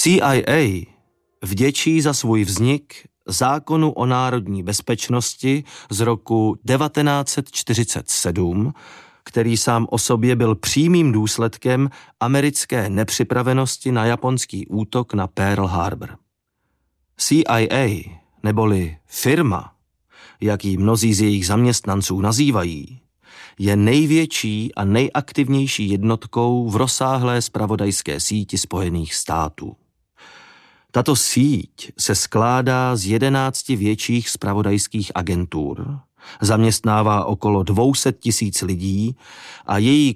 CIA vděčí za svůj vznik zákonu o národní bezpečnosti z roku 1947, který sám o sobě byl přímým důsledkem americké nepřipravenosti na japonský útok na Pearl Harbor. CIA, neboli firma, jak ji mnozí z jejich zaměstnanců nazývají, je největší a nejaktivnější jednotkou v rozsáhlé zpravodajské síti Spojených států. Tato síť se skládá z 11 větších zpravodajských agentur, zaměstnává okolo 200 000 lidí a její